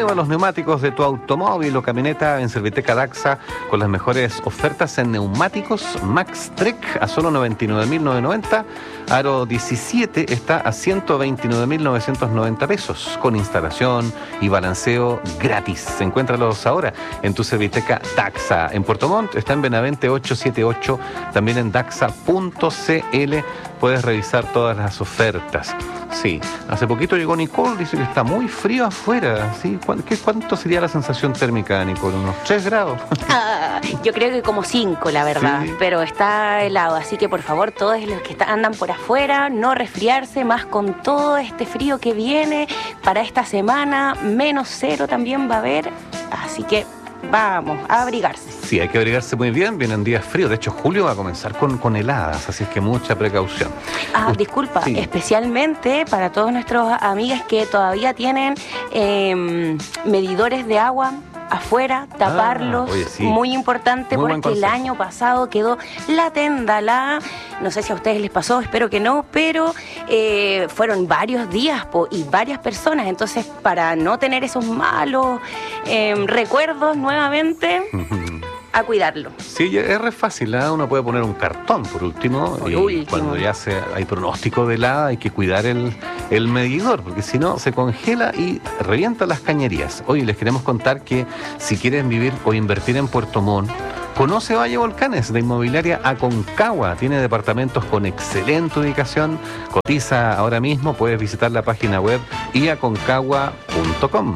Renueva los neumáticos de tu automóvil o camioneta en Serviteca Daxa con las mejores ofertas en neumáticos Max-Trek a solo 99.990. Aro 17 está a 129.990 pesos con instalación y balanceo gratis. Encuéntralos ahora en tu Serviteca Daxa. En Puerto Montt está en Benavente 878, también en daxa.cl puedes revisar todas las ofertas. Sí, hace poquito llegó Nicole, dice que está muy frío afuera. ¿Sí? ¿Cuánto sería la sensación térmica, Nicole? ¿Unos 3 grados? Yo creo que como 5, la verdad, sí, pero está helado, así que por favor todos los que andan por afuera, no resfriarse, más con todo este frío que viene para esta semana, -0 también va a haber, así que vamos a abrigarse. Sí, hay que abrigarse muy bien, vienen días fríos, de hecho julio va a comenzar con heladas, así es que mucha precaución. Disculpa, sí, especialmente para todos nuestros amigas que todavía tienen medidores de agua afuera, taparlos, oye, sí, muy importante, muy porque el año pasado quedó la tenda, no sé si a ustedes les pasó, espero que no, pero fueron varios días y varias personas, entonces para no tener esos malos recuerdos nuevamente, a cuidarlo. Sí, es re fácil, ¿eh? Uno puede poner un cartón por último, y cuando ya hay pronóstico de helada hay que cuidar el medidor, porque si no se congela y revienta las cañerías. Hoy les queremos contar que si quieren vivir o invertir en Puerto Montt, conoce Valle Volcanes de Inmobiliaria Aconcagua. Tiene departamentos con excelente ubicación. Cotiza ahora mismo, puedes visitar la página web iaconcagua.com.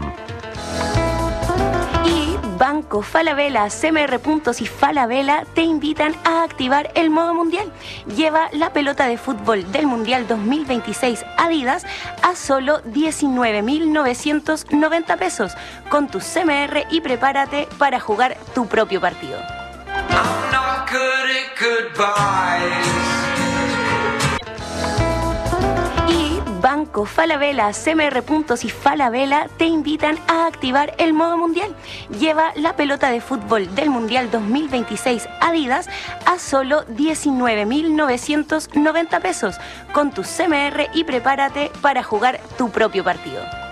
Banco Falabella, CMR Puntos y Falabella te invitan a activar el modo mundial. Lleva la pelota de fútbol del Mundial 2026 Adidas a solo 19.990 pesos con tu CMR y prepárate para jugar tu propio partido. I'm not good at goodbyes. Banco Falabella, CMR Puntos y Falabella te invitan a activar el modo mundial. Lleva la pelota de fútbol del Mundial 2026 Adidas a solo 19.990 pesos con tu CMR y prepárate para jugar tu propio partido.